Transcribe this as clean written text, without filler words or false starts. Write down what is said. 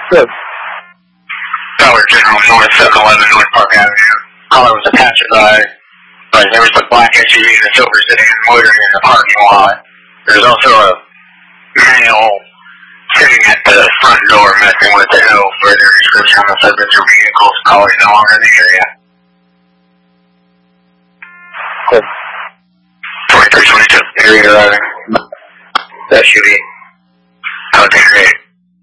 Good. Dollar General North, 711 North Park Avenue. Caller was a passerby, but there was a black SUV and a silver sedan motoring in the parking lot. There's also a male sitting at the front door messing with it. No further description on the subject or vehicles. Caller is no longer in the area. Good. 2322. Area driving. SUV.